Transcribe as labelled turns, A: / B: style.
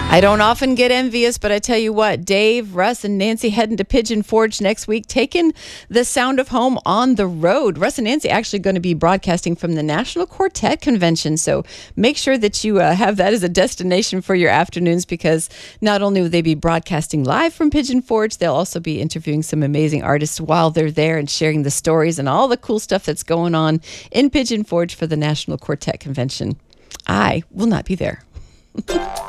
A: I don't often get envious, but I tell you what, Dave, Russ, and Nancy heading to Pigeon Forge next week, taking the sound of home on the road. Russ and Nancy actually going to be broadcasting from the National Quartet Convention, so make sure that you have that as a destination for your afternoons, because not only will they be broadcasting live from Pigeon Forge, they'll also be interviewing some amazing artists while they're there and sharing the stories and all the cool stuff that's going on in Pigeon Forge for the National Quartet Convention. I will not be there.